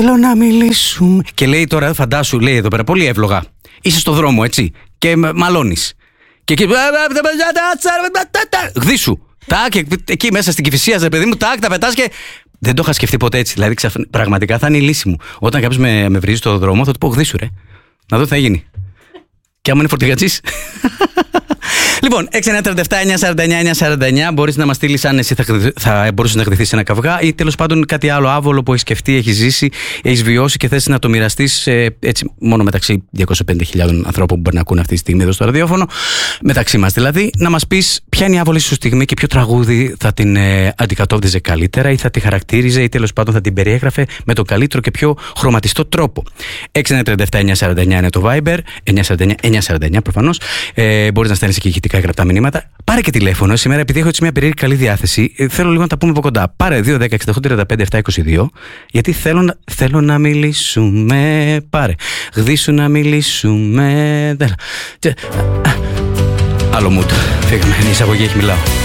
Θέλω να μιλήσουμε. Και λέει τώρα, φαντάσου, λέει εδώ πέρα, πολύ εύλογα. Είσαι στο δρόμο, έτσι. Και μαλώνεις. Και εκεί. Γδίσου. Τάκ, εκεί μέσα στην Κηφισία, ρε παιδί μου, τάκ, τα πετάς και. Δεν το είχα σκεφτεί ποτέ έτσι. Δηλαδή, πραγματικά θα είναι η λύση μου. Όταν κάποιος με βρίζει στο δρόμο, θα του πω γδίσου, ρε. Να δω τι θα γίνει. Και άμα είναι φορτηγατζής. Λοιπόν, 6937-949-949 μπορείς να μας στείλεις αν εσύ θα μπορούσες να γδυθείς ένα καυγά ή τέλος πάντων κάτι άλλο άβολο που έχεις σκεφτεί, έχεις ζήσει, έχεις βιώσει και θες να το μοιραστείς έτσι μόνο μεταξύ 250.000 ανθρώπων που μπορεί να ακούνε αυτή τη στιγμή εδώ στο ραδιόφωνο. Μεταξύ μας δηλαδή, να μας πεις ποια είναι η άβολη σου στιγμή και ποιο τραγούδι θα την αντικατόπτριζε καλύτερα ή θα τη χαρακτήριζε ή τέλος πάντων θα την περιέγραφε με τον καλύτερο και πιο χρωματιστό τρόπο. 6937-949 είναι το Viber, 949 προφανώς. Μπορείς να στέλνεις και ηχητικά γραπτά μηνύματα. Πάρε και τηλέφωνο σήμερα, επειδή έχω έτσι μια περίεργη καλή διάθεση. Θέλω λίγο να τα πούμε από κοντά. Πάρε 2-10-68-35-7-22, γιατί θέλω να μιλήσουμε. Πάρε. Γδίσου να μιλήσουμε. Άλλο mood. Φύγαμε. Η εισαγωγή έχει μιλάω.